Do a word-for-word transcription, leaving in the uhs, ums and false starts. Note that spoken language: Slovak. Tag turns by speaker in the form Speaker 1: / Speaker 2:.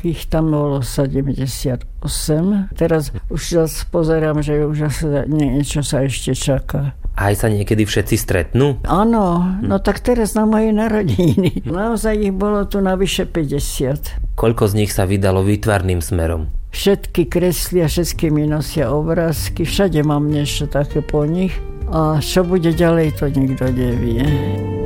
Speaker 1: ich tam bolo sedemdesiatosem. Teraz už zase pozerám, že už zase niečo sa ešte čaká.
Speaker 2: Aj sa niekedy všetci stretnú?
Speaker 1: Áno, no tak teraz na moje narodiny. Naozaj ich bolo tu navyše päťdesiat.
Speaker 2: Koľko z nich sa vydalo výtvarným smerom?
Speaker 1: Všetky kreslia, všetky mi nosia obrázky, všade mám niečo také po nich. A čo bude ďalej, to nikto nevie.